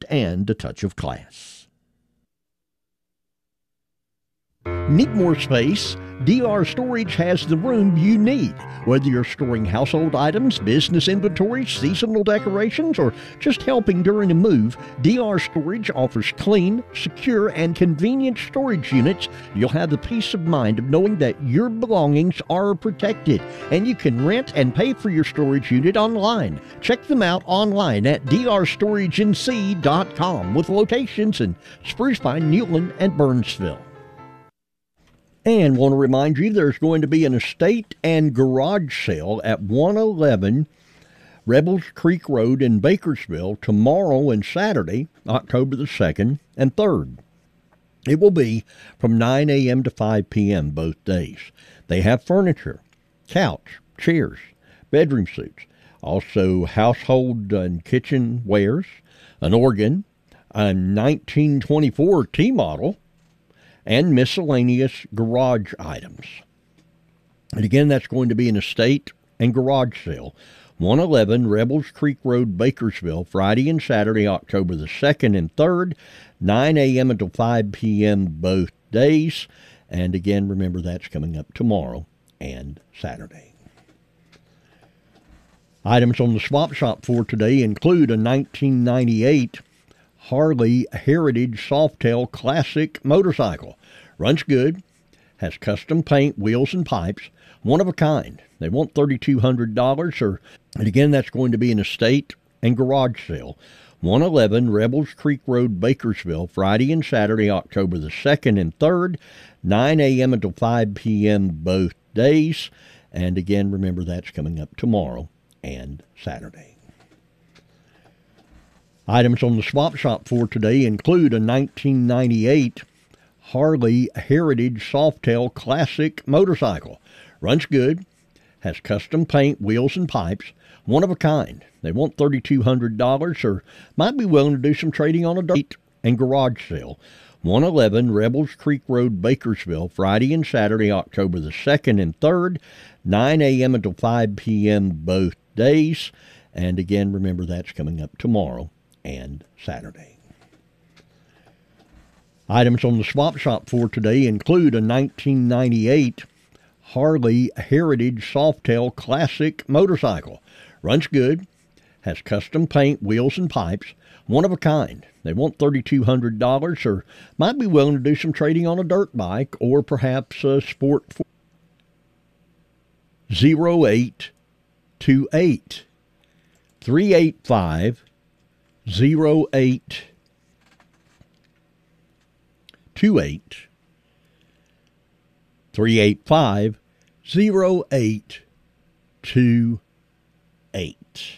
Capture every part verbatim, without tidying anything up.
comfort and a touch of class. Need more space? D R Storage has the room you need. Whether you're storing household items, business inventory, seasonal decorations, or just helping during a move, D R Storage offers clean, secure, and convenient storage units. You'll have the peace of mind of knowing that your belongings are protected, and you can rent and pay for your storage unit online. Check them out online at d r storage n c dot com with locations in Spruce Pine, Newland, and Burnsville. And want to remind you there's going to be an estate and garage sale at one eleven Rebels Creek Road in Bakersville tomorrow and Saturday, October the second and third. It will be from nine a.m. to five p.m. both days. They have furniture, couch, chairs, bedroom suits, also household and kitchen wares, an organ, a nineteen twenty-four T model, and miscellaneous garage items. And again, that's going to be an estate and garage sale. one eleven Rebels Creek Road, Bakersville, Friday and Saturday, October the second and third, nine a.m. until five p.m. both days. And again, remember that's coming up tomorrow and Saturday. Items on the swap shop for today include a nineteen ninety-eight Harley Heritage Softail Classic motorcycle. Runs good, has custom paint, wheels, and pipes, one of a kind. They want three thousand two hundred dollars, or, and again, that's going to be an estate and garage sale. one eleven Rebels Creek Road, Bakersville, Friday and Saturday, October the second and third, nine a.m. until five p.m. both days. And again, remember that's coming up tomorrow and Saturday. Items on the swap shop for today include a nineteen ninety-eight Harley Heritage Softail Classic motorcycle. Runs good, has custom paint, wheels, and pipes, one of a kind. They want three thousand two hundred dollars, or might be willing to do some trading on a dirt and garage sale. one eleven Rebels Creek Road, Bakersville, Friday and Saturday, October the second and third, nine a.m. until five p.m. both days. And again, remember that's coming up tomorrow and Saturday. Items on the swap shop for today include a nineteen ninety-eight Harley Heritage Softail Classic motorcycle. Runs good, has custom paint, wheels, and pipes, one of a kind. They want three thousand two hundred dollars, or might be willing to do some trading on a dirt bike or perhaps a sport. zero eight two eight three eight five Zero eight two eight three eight five zero eight two eight.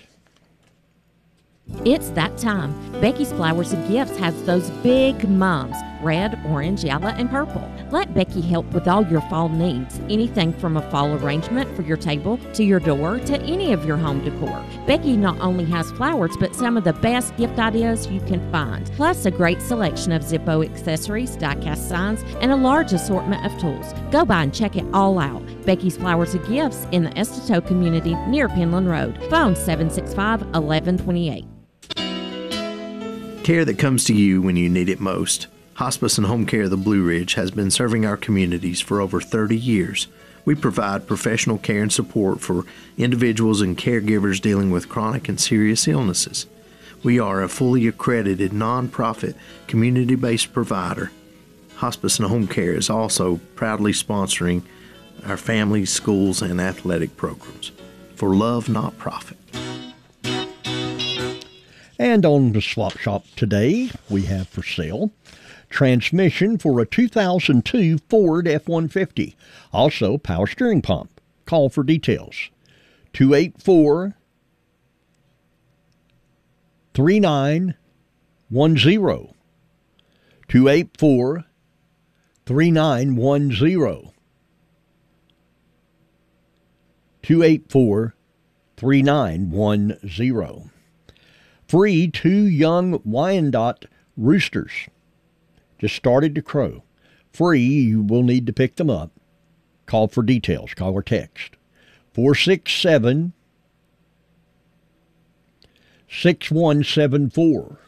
It's that time. Becky's Flowers and Gifts has those big mums, red, orange, yellow, and purple. Let Becky help with all your fall needs. Anything from a fall arrangement for your table to your door to any of your home decor. Becky not only has flowers, but some of the best gift ideas you can find. Plus a great selection of Zippo accessories, die-cast signs, and a large assortment of tools. Go by and check it all out. Becky's Flowers and Gifts in the Estato community near Penland Road. Phone seven six five, one one two eight. Care that comes to you when you need it most. Hospice and Home Care of the Blue Ridge has been serving our communities for over thirty years. We provide professional care and support for individuals and caregivers dealing with chronic and serious illnesses. We are a fully accredited, nonprofit, community-based provider. Hospice and Home Care is also proudly sponsoring our families, schools, and athletic programs. For love, not profit. And on the swap shop today, we have for sale transmission for a two thousand two Ford F one fifty. Also, power steering pump. Call for details. two eight four, three nine one zero. two eight four, three nine one zero. two eight four, three nine one zero. Free two young Wyandotte roosters. Just started to crow. Free, you will need to pick them up. Call for details. Call or text. four six seven, six one seven four.